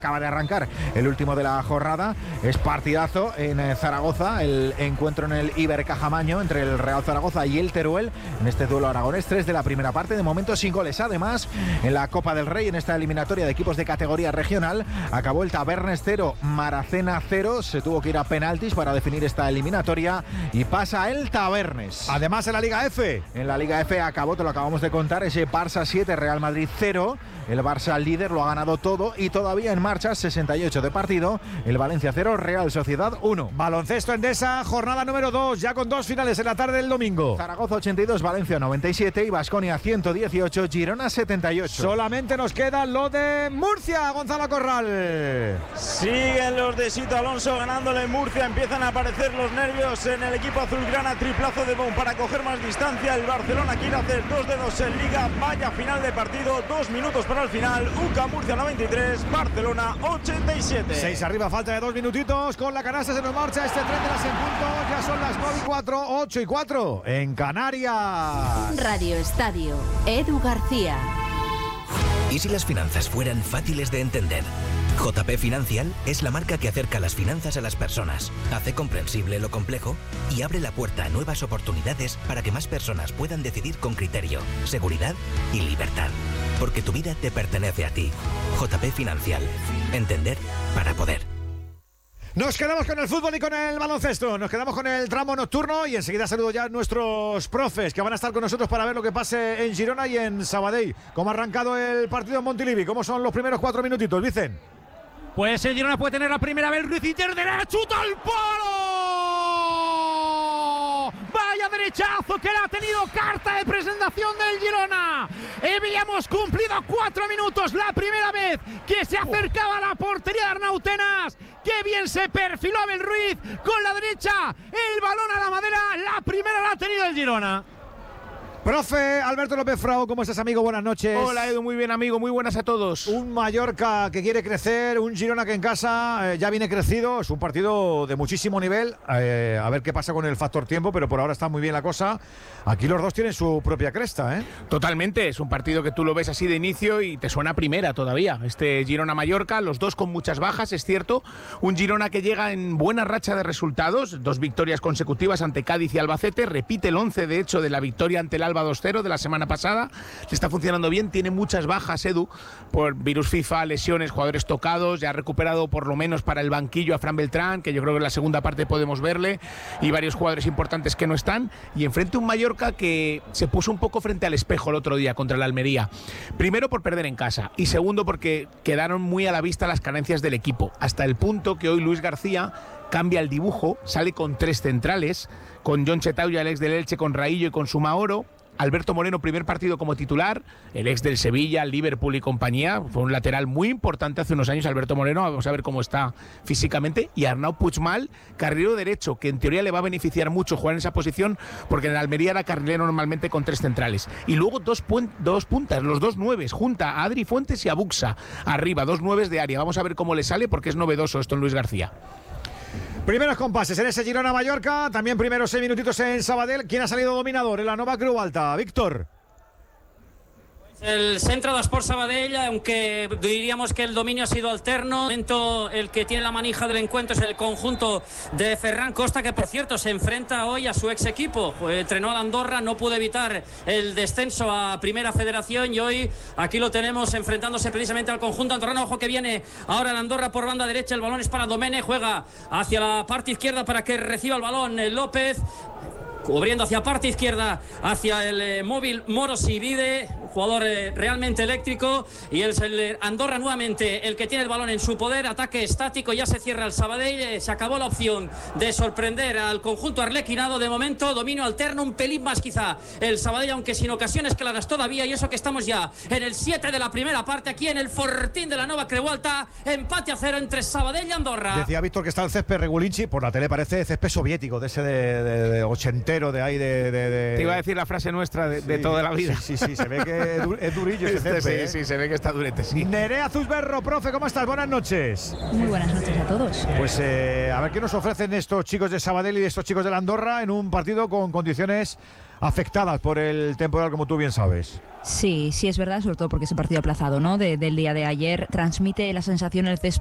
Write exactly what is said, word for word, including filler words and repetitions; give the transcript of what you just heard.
Acaba de arrancar el último de la jornada. Es partidazo en Zaragoza, el encuentro en el Ibercajamaño entre el Real Zaragoza y el Teruel en este duelo aragonés. Tres de la primera parte, de momento sin goles. Además, en la Copa del Rey, en esta eliminatoria de equipos de categoría regional, acabó el Tabernes cero, Maracena cero. Se tuvo que ir a penaltis para definir esta eliminatoria y pasa el Tabernes. Además, en la Liga F. En la Liga F acabó, te lo acabamos de contar, ese Barça siete, Real Madrid cero. El Barça líder lo ha ganado todo y todavía en marcha, sesenta y ocho de partido. El Valencia cero, Real Sociedad uno. Baloncesto Endesa, jornada número dos, ya con dos finales en la tarde del domingo. Zaragoza ochenta y dos, Valencia noventa y siete y Baskonia ciento dieciocho, Girona setenta y ocho. Solamente nos queda lo de Murcia, Gonzalo Corral. Siguen los de Sito Alonso ganándole en Murcia. Empiezan a aparecer los nervios en el equipo azulgrana. Triplazo de Bon para coger más distancia. El Barcelona quiere hacer dos de dos en Liga. Vaya final de partido, dos minutos para el final. U C A Murcia noventa y tres, Barcelona ochenta y siete. seis arriba, falta de dos minutitos. Con la canasta se nos marcha este tren de las en punto. Ya son las nueve y cuatro, ocho y cuatro en Canarias. Radio Estadio, Edu García. ¿Y si las finanzas fueran fáciles de entender? J P Financial es la marca que acerca las finanzas a las personas, hace comprensible lo complejo y abre la puerta a nuevas oportunidades para que más personas puedan decidir con criterio, seguridad y libertad. Porque tu vida te pertenece a ti. J P Financial. Entender para poder. Nos quedamos con el fútbol y con el baloncesto. Nos quedamos con el tramo nocturno y enseguida saludo ya a nuestros profes que van a estar con nosotros para ver lo que pase en Girona y en Sabadell. ¿Cómo ha arrancado el partido en Montilivi? ¿Cómo son los primeros cuatro minutitos, Vicen? Pues el Girona puede tener la primera vez. Ruiz Inter derecha, chuta al palo. Vaya derechazo que le ha tenido carta de presentación del Girona. Habíamos cumplido cuatro minutos la primera vez que se acercaba a la portería de Arnautenas. Qué bien se perfiló Abel Ruiz con la derecha. El balón a la madera. La primera la ha tenido el Girona. Profe Alberto López Frau, ¿cómo estás, amigo? Buenas noches. Hola, Edu, muy bien, amigo, muy buenas a todos. Un Mallorca que quiere crecer, un Girona que en casa eh, ya viene crecido. Es un partido de muchísimo nivel. Eh, a ver qué pasa con el factor tiempo, pero por ahora está muy bien la cosa. Aquí los dos tienen su propia cresta, ¿eh? Totalmente, es un partido que tú lo ves así de inicio y te suena primera todavía. Este Girona-Mallorca, los dos con muchas bajas, es cierto. Un Girona que llega en buena racha de resultados, dos victorias consecutivas ante Cádiz y Albacete. Repite el once, de hecho, de la victoria ante el Alba dos cero de la semana pasada. Le está funcionando bien, tiene muchas bajas, Edu, por virus FIFA, lesiones, jugadores tocados. Ya ha recuperado por lo menos para el banquillo a Fran Beltrán, que yo creo que en la segunda parte podemos verle, y varios jugadores importantes que no están. Y enfrente un Mallorca que se puso un poco frente al espejo el otro día contra el Almería. Primero por perder en casa y segundo porque quedaron muy a la vista las carencias del equipo, hasta el punto que hoy Luis García cambia el dibujo, sale con tres centrales, con Jon Chetauya, el ex del Elche, con Raillo y con Sumaoro. Alberto Moreno, primer partido como titular, el ex del Sevilla, Liverpool y compañía, fue un lateral muy importante hace unos años Alberto Moreno, vamos a ver cómo está físicamente, y Arnau Puigmal, carrilero derecho, que en teoría le va a beneficiar mucho jugar en esa posición, porque en la Almería era carrilero normalmente con tres centrales, y luego dos, dos puntas, los dos nueves, junta a Adri Fuentes y a Buxa, arriba, dos nueves de área, vamos a ver cómo le sale, porque es novedoso esto en Luis García. Primeros compases en ese Girona-Mallorca, también primeros seis minutitos en Sabadell. ¿Quién ha salido dominador en la Nova Creu Alta? Víctor. El centro de Esport Sabadell, aunque diríamos que el dominio ha sido alterno. El que tiene la manija del encuentro es el conjunto de Ferran Costa, que por cierto se enfrenta hoy a su ex equipo. Entrenó a Andorra, no pudo evitar el descenso a Primera Federación y hoy aquí lo tenemos enfrentándose precisamente al conjunto andorrano. Ojo que viene ahora el Andorra por banda derecha, el balón es para Domene, juega hacia la parte izquierda para que reciba el balón López. Cubriendo hacia parte izquierda, hacia el eh, móvil Moros Ibide, jugador eh, realmente eléctrico, y es el Andorra nuevamente el que tiene el balón en su poder, ataque estático, ya se cierra el Sabadell, eh, se acabó la opción de sorprender al conjunto arlequinado, de momento dominio alterno, un pelín más quizá el Sabadell, aunque sin ocasiones claras todavía, y eso que estamos ya en el siete de la primera parte, aquí en el Fortín de la Nova Creu Alta, empate a cero entre Sabadell y Andorra. Decía Víctor que está el césped Regulinchi, por la tele parece césped soviético, de ese de, de, de ochenta de ahí de, de, de... Te iba a decir la frase nuestra de, sí, de toda la vida. Sí, sí, sí, se ve que es, du es durillo ese césped, sí, ¿eh? sí, se ve que está durete, sí. Nerea Zuzberro, profe, ¿cómo estás? Buenas noches. Muy buenas noches a todos. Pues eh, a ver qué nos ofrecen estos chicos de Sabadell y estos chicos de la Andorra en un partido con condiciones afectadas por el temporal, como tú bien sabes. Sí, sí es verdad, sobre todo porque ese partido aplazado, ¿no? De, del día de ayer transmite las sensaciones de